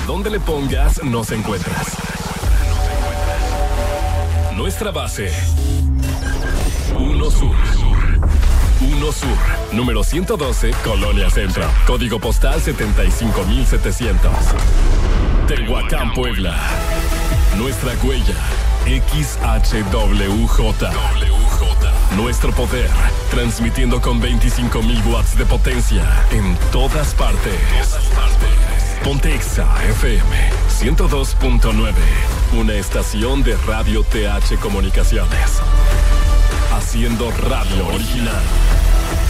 donde le pongas, nos encuentras. Nuestra base. 1 Sur. 1 Sur, número 112, Colonia Centro. Código postal 75700. Tehuacán, Puebla. Nuestra huella, XHWJ. Nuestro poder, transmitiendo con 25,000 watts de potencia en todas partes. Pontexa FM 102.9, una estación de Radio TH Comunicaciones. Haciendo radio original.